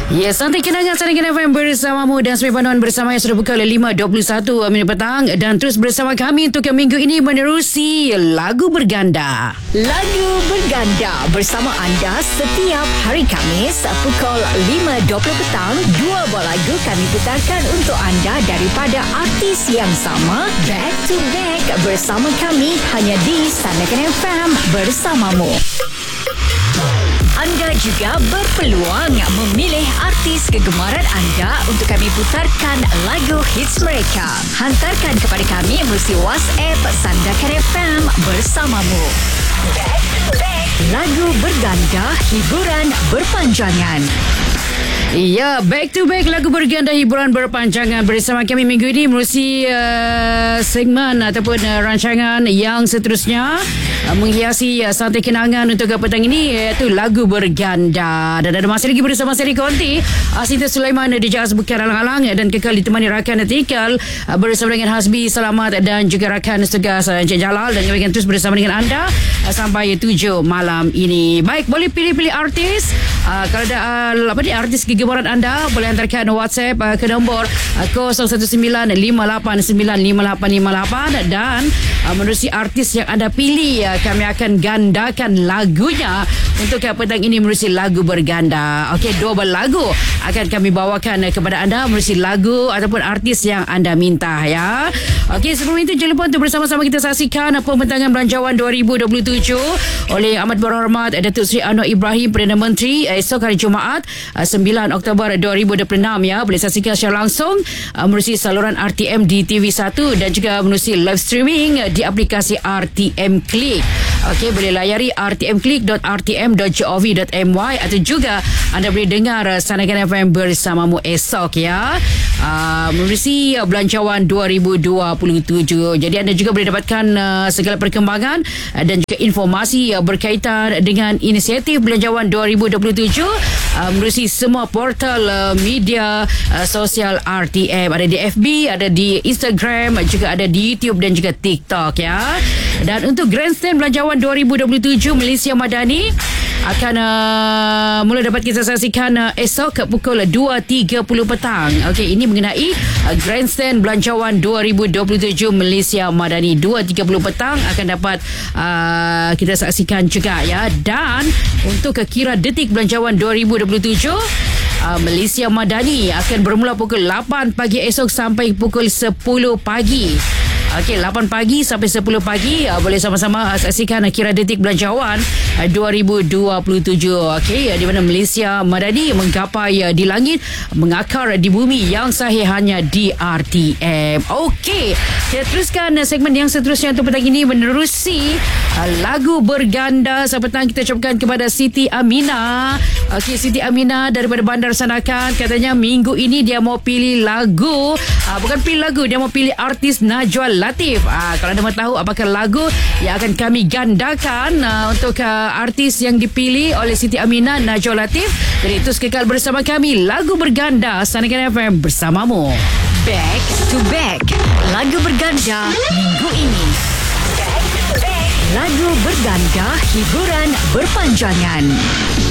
Ya, santai kenangan Sandikan FM bersamamu dan Semai Panuan bersama yang sudah buka oleh 5.21 minit petang dan terus bersama kami untuk minggu ini menerusi Lagu Berganda. Lagu Berganda bersama anda setiap hari Khamis pukul 5.20 petang. Dua buah lagu kami putarkan untuk anda daripada artis yang sama, back to back bersama kami hanya di Sandikan FM bersamamu. Anda juga berpeluang memilih artis kegemaran anda untuk kami putarkan lagu hits mereka. Hantarkan kepada kami melalui WhatsApp Sandikan FM bersamamu. Lagu Berganda, hiburan berpanjangan. Ya, back to back Lagu Berganda, hiburan berpanjangan bersama kami minggu ini melalui segmen ataupun rancangan yang seterusnya menghiasi santai kenangan untuk petang ini, iaitu Lagu Berganda. Dan ada masih lagi bersama Seri Konti, Sinta Sulaiman, DJ Azbukan Alang-Alang, dan kekal ditemani rakan Tikal bersama dengan Hasbi Selamat dan juga rakan tugas Encik Jalal, dan kami akan terus bersama dengan anda sampai 7 malam ini. Baik, boleh pilih-pilih artis. Kalau ada artis kegemaran anda, boleh hantarkan WhatsApp ke nombor 0195895858 dan menerusi artis yang anda pilih, kami akan gandakan lagunya untuk petang ini menerusi Lagu Berganda. Okey, 12 lagu akan kami bawakan kepada anda menerusi lagu ataupun artis yang anda minta, ya. Okey, sebelum itu jangan lupa untuk bersama-sama kita saksikan pembentangan Belanjawan 2027 oleh Amat Berhormat Datuk Seri Anwar Ibrahim, Perdana Menteri, esok hari Jumaat 9 Oktober 2026, ya. Boleh saksikan secara langsung menerusi saluran RTM di TV1 dan juga menerusi live streaming di aplikasi RTM Click. Okey, boleh layari rtmclick.rtm.gov.my atau juga anda boleh dengar Sandikan FM bersamamu esok, ya. Menerusi Belanjawan 2027. Jadi anda juga boleh dapatkan segala perkembangan dan juga informasi berkaitan dengan inisiatif Belanjawan 2027 menerusi semua portal media sosial RTM. Ada di FB, ada di Instagram, juga ada di YouTube dan juga TikTok, ya. Dan untuk Grandstand Belanjawan 2027 Malaysia Madani akan mula dapat kita saksikan esok pukul 2.30 petang. Okey, ini mengenai Grandstand Belanjawan 2027 Malaysia Madani. 2.30 petang akan dapat kita saksikan juga, ya. Dan untuk kira detik Belanjawan 2027 Malaysia Madani akan bermula pukul 8 pagi esok sampai pukul 10 pagi. Okey, 8 pagi sampai 10 pagi boleh sama-sama saksikan kira detik Belanjawan 2027. Okey, di mana Malaysia Madani menggapai di langit, mengakar di bumi, yang sahih hanya di RTM. Okey, kita teruskan segmen yang seterusnya untuk petang ini menerusi Lagu Berganda. Sepetang kita ucapkan kepada Siti Aminah. Okey, Siti Aminah daripada Bandar Sanakan, katanya minggu ini dia mau pilih lagu, bukan pilih lagu, dia mau pilih artis Najwa Latif. Kalau anda mahu tahu apakah lagu yang akan kami gandakan untuk artis yang dipilih oleh Siti Aminah, Najwa Latif, jadi terus kekal bersama kami. Lagu Berganda, Sandikan FM bersamamu. Back to back Lagu Berganda minggu ini. Back to back Lagu Berganda, hiburan berpanjangan.